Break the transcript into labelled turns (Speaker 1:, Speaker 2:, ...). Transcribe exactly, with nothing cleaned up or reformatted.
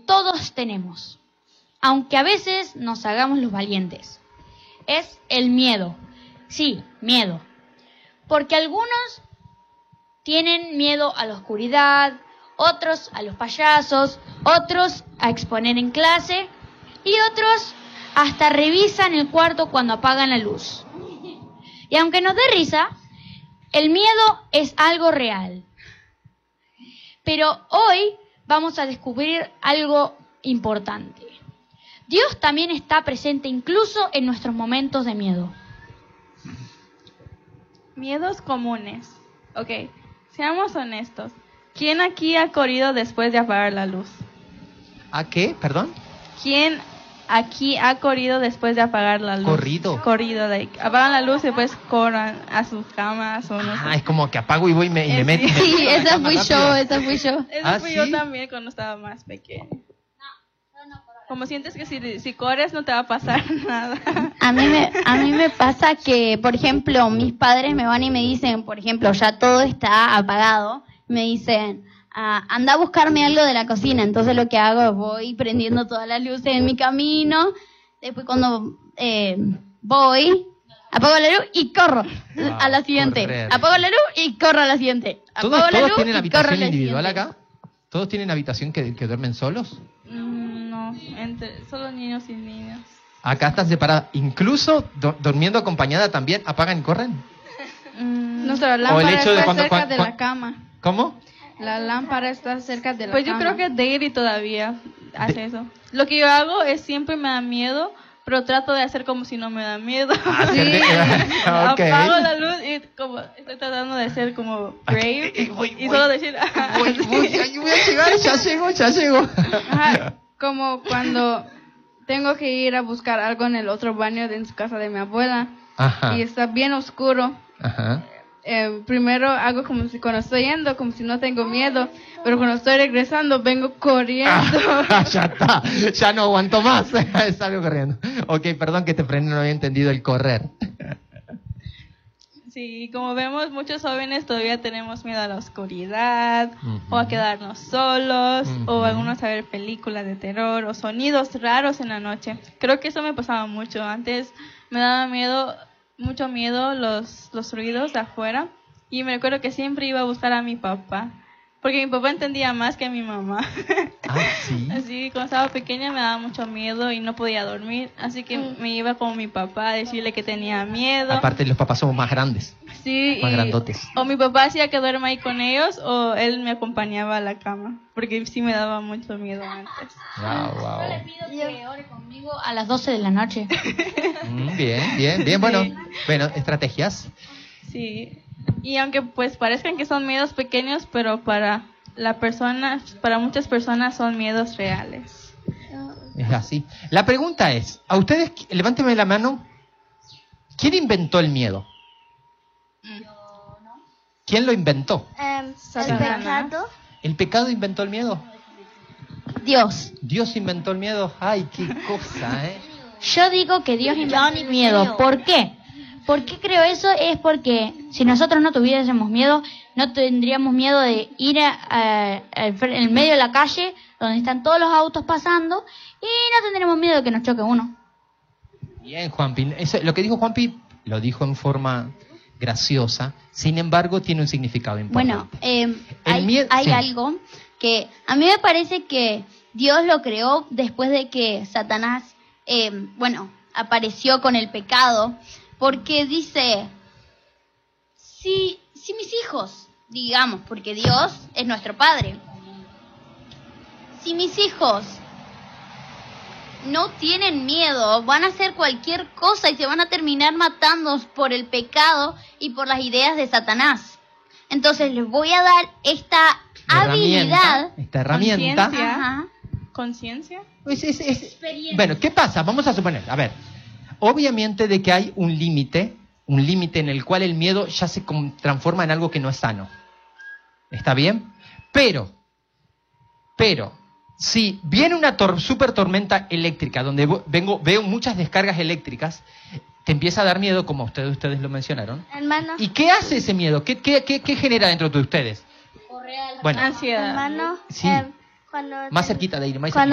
Speaker 1: todos tenemos, aunque a veces nos hagamos los valientes. Es el miedo. Sí, miedo. Porque algunos tienen miedo a la oscuridad, otros a los payasos, otros a exponer en clase y otros hasta revisan el cuarto cuando apagan la luz. Y aunque nos dé risa, el miedo es algo real. Pero hoy vamos a descubrir algo importante. Dios también está presente incluso en nuestros momentos de miedo.
Speaker 2: Miedos comunes. Ok, seamos honestos. ¿Quién aquí ha corrido después de apagar la luz?
Speaker 3: ¿A qué? ¿Perdón?
Speaker 2: ¿Quién aquí ha corrido después de apagar la luz?
Speaker 3: ¿Corrido?
Speaker 2: Corrido, de apagan la luz y después corran a sus camas o no
Speaker 3: Ah,
Speaker 2: sé.
Speaker 3: es como que apago y voy y me, y me
Speaker 2: Eh,
Speaker 3: meto.
Speaker 2: sí.
Speaker 3: me
Speaker 1: Sí,
Speaker 3: meto a la
Speaker 1: esa
Speaker 3: cama
Speaker 1: fui
Speaker 3: rápido.
Speaker 1: yo, esa fui yo.
Speaker 2: Eso
Speaker 3: ¿Ah,
Speaker 2: fui
Speaker 3: sí?
Speaker 2: yo también cuando estaba más pequeña. Como sientes que si, si corres no te va a pasar nada.
Speaker 4: A mí me a mí me pasa que, por ejemplo, mis padres me van y me dicen, por ejemplo, ya todo está apagado, me dicen, ah, anda a buscarme algo de la cocina. Entonces lo que hago es voy prendiendo todas las luces en mi camino. Después cuando eh, voy, apago la luz y corro
Speaker 3: Wow,
Speaker 4: a la siguiente.
Speaker 3: correr.
Speaker 4: Apago la luz y corro a la siguiente.
Speaker 3: ¿Todos,
Speaker 4: Apago la
Speaker 3: todos
Speaker 4: luz
Speaker 3: tienen
Speaker 4: y corro a
Speaker 3: habitación
Speaker 4: la
Speaker 3: individual
Speaker 4: siguiente.
Speaker 3: acá? ¿Todos tienen habitación que, que duermen solos?
Speaker 2: Mm, no, entre solo niños y niñas.
Speaker 3: Acá están separadas. Incluso do- durmiendo acompañada también, ¿apagan y corren?
Speaker 2: Mm,
Speaker 5: Nuestra
Speaker 3: O el
Speaker 5: lámpara
Speaker 3: hecho de
Speaker 5: está
Speaker 3: cuando-
Speaker 5: cerca
Speaker 3: cuan-
Speaker 5: de
Speaker 3: cuan-
Speaker 5: la cama.
Speaker 3: ¿Cómo?
Speaker 5: La lámpara está cerca de la
Speaker 2: Pues
Speaker 5: cama.
Speaker 2: yo creo que Daily todavía hace eso. Lo que yo hago es siempre me da miedo, pero trato de hacer como si no me da miedo.
Speaker 3: Hacer de- Ok.
Speaker 2: Apago la luz y como estoy tratando de ser como brave
Speaker 3: Ay, voy,
Speaker 2: y
Speaker 3: voy.
Speaker 2: solo decir
Speaker 3: Voy, voy, ay, voy a llegar, ya llego, ya llego.
Speaker 5: Ajá, como cuando tengo que ir a buscar algo en el otro baño de en su casa de mi abuela
Speaker 3: Ajá.
Speaker 5: y está bien oscuro.
Speaker 3: Ajá.
Speaker 5: Eh, primero hago como si cuando estoy yendo, como si no tengo miedo, pero cuando estoy regresando vengo corriendo.
Speaker 3: Ah, ya está, ya no aguanto más. Salgo corriendo. Ok, perdón que te frené, no había entendido el correr.
Speaker 2: Sí, como vemos, muchos jóvenes todavía tenemos miedo a la oscuridad,
Speaker 3: Ujú.
Speaker 2: o a quedarnos solos,
Speaker 3: Ujú.
Speaker 2: o algunos a ver películas de terror, o sonidos raros en la noche. Creo que eso me pasaba mucho. Antes me daba miedo, mucho miedo los, los ruidos de afuera, y me recuerdo que siempre iba a buscar a mi papá, porque mi papá entendía más que mi mamá.
Speaker 3: Ah, sí.
Speaker 2: Así, cuando estaba pequeña me daba mucho miedo y no podía dormir, así que me iba con mi papá a decirle que tenía miedo.
Speaker 3: Aparte, los papás somos más grandes.
Speaker 2: Sí,
Speaker 3: Más
Speaker 2: y-
Speaker 3: grandotes.
Speaker 2: o mi papá hacía que duerma ahí con ellos, o él me acompañaba a la cama, porque sí me daba mucho miedo antes.
Speaker 3: Wow, wow.
Speaker 1: Yo le pido que ore conmigo a las doce de la noche.
Speaker 3: Mm, bien, bien, bien. Bueno, bueno, estrategias.
Speaker 2: Sí, y aunque pues parezcan que son miedos pequeños, pero para la persona, para muchas personas son miedos reales.
Speaker 3: Es así. La pregunta es, a ustedes, levánteme la mano, ¿quién inventó el miedo? ¿Quién lo inventó?
Speaker 6: Em, el
Speaker 2: Satanás.
Speaker 6: pecado.
Speaker 3: ¿El pecado inventó el miedo?
Speaker 4: Dios.
Speaker 3: ¿Dios inventó el miedo? Ay, qué cosa, ¿eh?
Speaker 1: Yo digo que Dios inventó el miedo. ¿Por qué? ¿Por qué creo eso? Es porque si nosotros no tuviésemos miedo, no tendríamos miedo de ir a, a- al fre- en medio de la calle donde están todos los autos pasando y no tendremos miedo de que nos choque uno.
Speaker 3: Bien, Juanpi. Eso, lo que dijo Juanpi lo dijo en forma graciosa, sin embargo tiene un significado importante.
Speaker 4: Bueno, eh,
Speaker 3: El
Speaker 4: hay,
Speaker 3: miedo-
Speaker 4: hay
Speaker 3: sí.
Speaker 4: algo que a mí me parece que Dios lo creó después de que Satanás, eh, bueno, apareció con el pecado, porque dice, si, si mis hijos, digamos, porque Dios es nuestro Padre, si mis hijos no tienen miedo, van a hacer cualquier cosa y se van a terminar matando por el pecado y por las ideas de Satanás. Entonces les voy a dar esta habilidad.
Speaker 3: Herramienta, esta herramienta.
Speaker 2: Conciencia.
Speaker 4: Ajá.
Speaker 2: ¿Conciencia?
Speaker 3: Es- es- es- bueno, ¿qué pasa? Vamos a suponer, a ver, obviamente de que hay un límite, un límite en el cual el miedo ya se com- transforma en algo que no es sano. ¿Está bien? Pero, pero, si viene una tor- super tormenta eléctrica, donde vo- vengo, veo muchas descargas eléctricas, te empieza a dar miedo, como ustedes, ustedes lo mencionaron.
Speaker 6: Hermano,
Speaker 3: ¿Y qué hace ese miedo? ¿Qué, qué, qué, qué genera dentro de ustedes? Bueno,
Speaker 2: Ansiedad.
Speaker 6: hermano,
Speaker 3: Sí.
Speaker 6: em, cuando
Speaker 3: más cerquita de ir, más
Speaker 6: Cuando